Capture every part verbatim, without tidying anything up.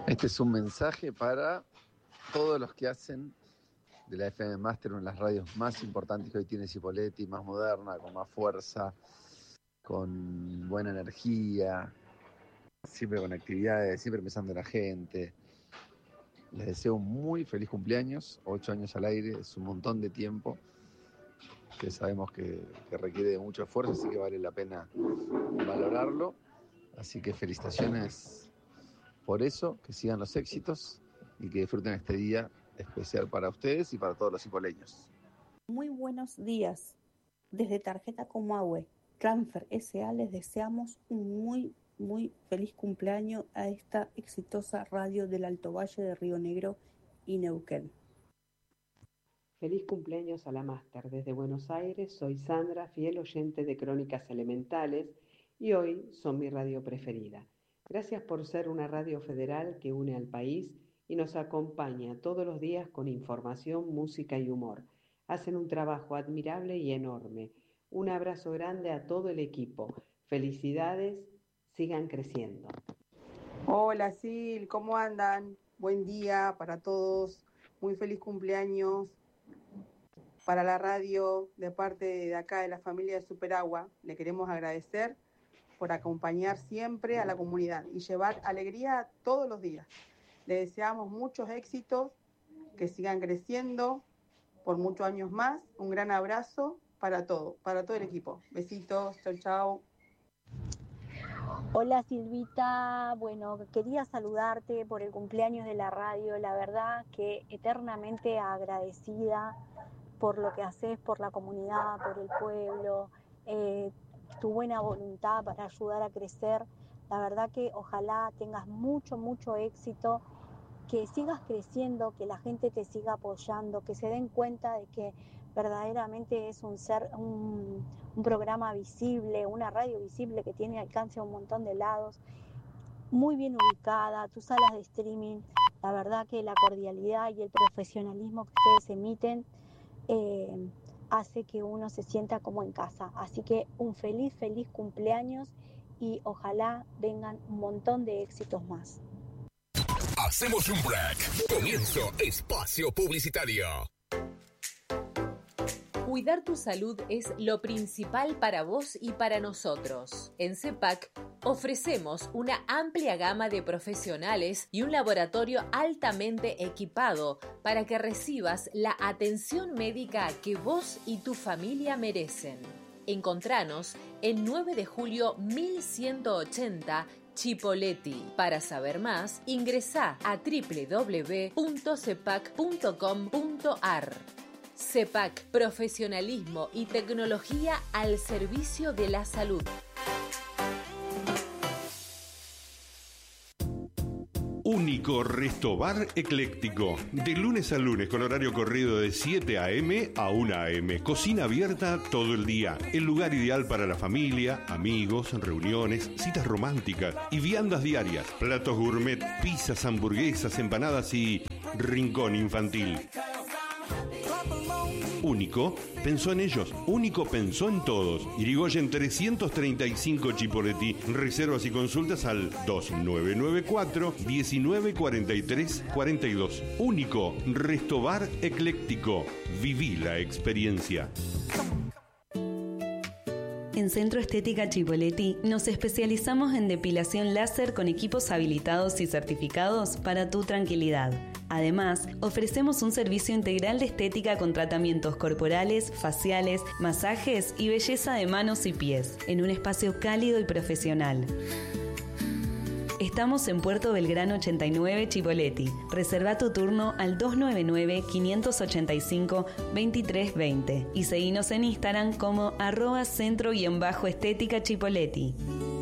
Este es un mensaje para todos los que hacen de la F M Master una de las radios más importantes que hoy tiene Cipolletti, más moderna, con más fuerza, con buena energía, siempre con actividades, siempre pensando en la gente. Les deseo un muy feliz cumpleaños, ocho años al aire, es un montón de tiempo que sabemos que, que requiere de mucho esfuerzo, así que vale la pena valorarlo. Así que felicitaciones por eso, que sigan los éxitos y que disfruten este día especial para ustedes y para todos los cipoleños. Muy buenos días. Desde Tarjeta Comahue, Transfer S A les deseamos un muy, muy feliz cumpleaños a esta exitosa radio del Alto Valle de Río Negro y Neuquén. Feliz cumpleaños a la Máster. Desde Buenos Aires soy Sandra, fiel oyente de Crónicas Elementales, y hoy son mi radio preferida. Gracias por ser una radio federal que une al país y nos acompaña todos los días con información, música y humor. Hacen un trabajo admirable y enorme. Un abrazo grande a todo el equipo. Felicidades, sigan creciendo. Hola Sil, ¿cómo andan? Buen día para todos. Muy feliz cumpleaños para la radio de parte de acá de la familia de Superagua. Le queremos agradecer por acompañar siempre a la comunidad y llevar alegría todos los días. Le deseamos muchos éxitos, que sigan creciendo por muchos años más. Un gran abrazo para todo, para todo el equipo. Besitos, chau, chau. Hola Silvita, bueno, quería saludarte por el cumpleaños de la radio. La verdad que eternamente agradecida por lo que haces por la comunidad, por el pueblo, eh, tu buena voluntad para ayudar a crecer. La verdad que ojalá tengas mucho, mucho éxito, que sigas creciendo, que la gente te siga apoyando, que se den cuenta de que verdaderamente es un ser, un, un programa visible, una radio visible que tiene alcance a un montón de lados, muy bien ubicada, tus salas de streaming. La verdad que la cordialidad y el profesionalismo que ustedes emiten eh, hace que uno se sienta como en casa. Así que un feliz, feliz cumpleaños y ojalá vengan un montón de éxitos más. Hacemos un break. Comienzo espacio publicitario. Cuidar tu salud es lo principal para vos y para nosotros. En CEPAC ofrecemos una amplia gama de profesionales y un laboratorio altamente equipado para que recibas la atención médica que vos y tu familia merecen. Encontranos en nueve de julio mil ciento ochenta Cipolletti. Para saber más, ingresá a doble u doble u doble u punto cepac punto com punto ar. CEPAC, profesionalismo y tecnología al servicio de la salud. Único Restobar Ecléctico. De lunes a lunes con horario corrido de siete a eme a una a eme. Cocina abierta todo el día. El lugar ideal para la familia, amigos, reuniones, citas románticas y viandas diarias. Platos gourmet, pizzas, hamburguesas, empanadas y rincón infantil. Único pensó en ellos, Único pensó en todos. Irigoyen trescientos treinta y cinco Cipolletti. Reservas y consultas al dos nueve nueve cuatro, diecinueve cuarenta y tres cuarenta y dos. Único Restobar Ecléctico. Viví la experiencia. En Centro Estética Cipolletti nos especializamos en depilación láser con equipos habilitados y certificados para tu tranquilidad. Además, ofrecemos un servicio integral de estética con tratamientos corporales, faciales, masajes y belleza de manos y pies, en un espacio cálido y profesional. Estamos en Puerto Belgrano ochenta y nueve Cipolletti. Reserva tu turno al dos nueve nueve, cinco ocho cinco, dos tres dos cero y seguinos en Instagram como arroba centro-estética Cipolletti.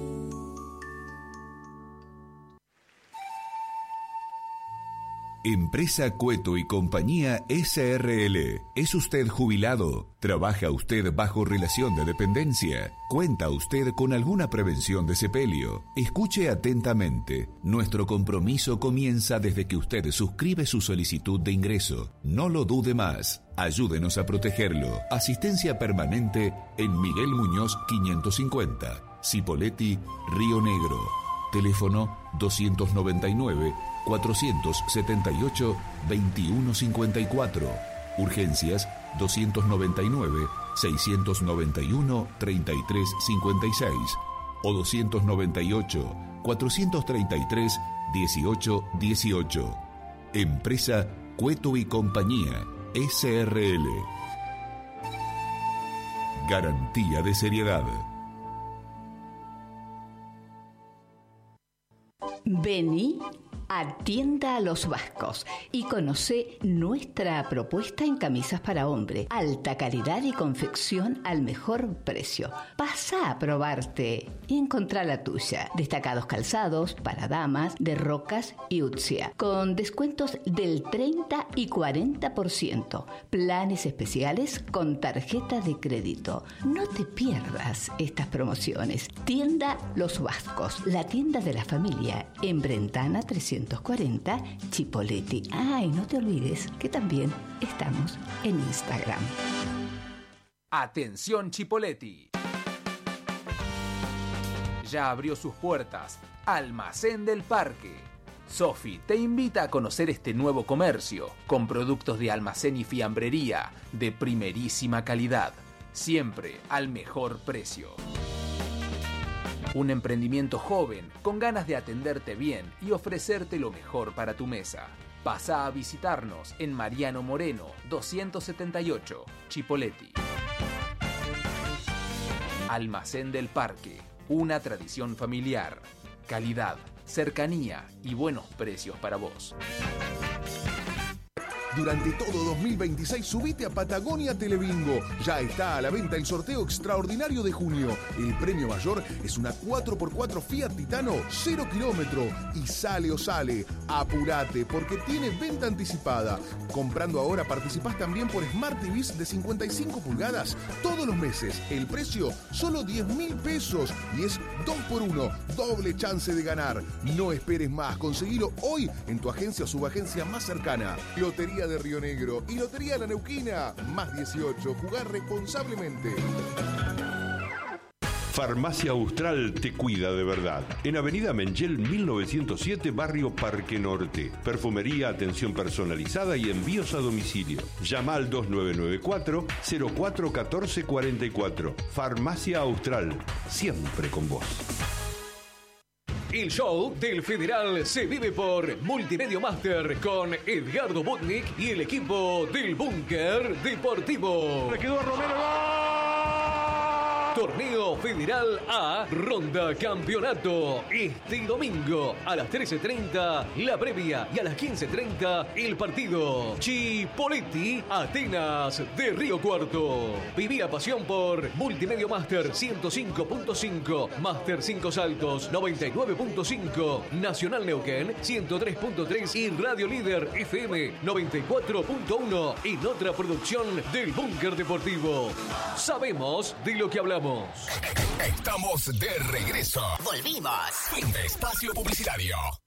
Empresa Cueto y Compañía ese erre ele. ¿Es usted jubilado? ¿Trabaja usted bajo relación de dependencia? ¿Cuenta usted con alguna prevención de sepelio? Escuche atentamente. Nuestro compromiso comienza desde que usted suscribe su solicitud de ingreso. No lo dude más. Ayúdenos a protegerlo. Asistencia permanente en Miguel Muñoz quinientos cincuenta. Cipolletti, Río Negro. Teléfono doscientos noventa y nueve, cuatrocientos setenta y ocho, veintiuno cincuenta y cuatro. Urgencias doscientos noventa y nueve, seiscientos noventa y uno, treinta y tres cincuenta y seis o doscientos noventa y ocho, cuatrocientos treinta y tres, dieciocho dieciocho. Empresa Cueto y Compañía, S R L. Garantía de seriedad. Vení a Tienda a los Vascos y conocé nuestra propuesta en camisas para hombre. Alta calidad y confección al mejor precio. Pasa a probarte y encontrá la tuya. Destacados calzados para damas de Rocas y Utzia, con descuentos del treinta y cuarenta por ciento. Planes especiales con tarjeta de crédito. No te pierdas estas promociones. Tienda Los Vascos, la tienda de la familia, en Brentana trescientos cuarenta, Chipoleti. Ah, y no te olvides que también estamos en Instagram. Atención Chipoleti. Ya abrió sus puertas Almacén del Parque. Sofi te invita a conocer este nuevo comercio con productos de almacén y fiambrería de primerísima calidad, siempre al mejor precio. Un emprendimiento joven con ganas de atenderte bien y ofrecerte lo mejor para tu mesa. Pasa a visitarnos en Mariano Moreno doscientos setenta y ocho, Chipoleti. Almacén del Parque, una tradición familiar, calidad, cercanía y buenos precios para vos. Durante todo dos mil veintiséis subite a Patagonia Telebingo. Ya está a la venta el sorteo extraordinario de junio. El premio mayor es una cuatro por cuatro Fiat Titano cero kilómetro. Y sale o sale. Apurate porque tiene venta anticipada. Comprando ahora participás también por Smart T Vs de cincuenta y cinco pulgadas todos los meses. El precio solo diez mil pesos y es dos por uno. Doble chance de ganar. No esperes más. Conseguilo hoy en tu agencia o subagencia más cercana. Lotería de Río Negro y Lotería La Neuquina. Más dieciocho. Jugar responsablemente. Farmacia Austral te cuida de verdad. En Avenida Mengel mil novecientos siete, barrio Parque Norte. Perfumería, atención personalizada y envíos a domicilio. Llama al dos nueve nueve cuatro, cero cuatro uno cuatro cuatro cuatro. Farmacia Austral, siempre con vos. El show del Federal se vive por Multimedia Master con Edgardo Botnik y el equipo del Búnker Deportivo. Le quedó a Romero. Torneo Federal A, Ronda Campeonato. Este domingo a las trece treinta, la previa, y a las quince treinta, el partido. Chipoleti, Atenas de Río Cuarto. Viví la pasión por Multimedia Master ciento cinco punto cinco, Master cinco Saltos noventa y nueve punto cinco, Nacional Neuquén ciento tres punto tres y Radio Líder F M noventa y cuatro punto uno en otra producción del Búnker Deportivo. Sabemos de lo que hablamos. Estamos de regreso. Volvimos. Fin de espacio publicitario.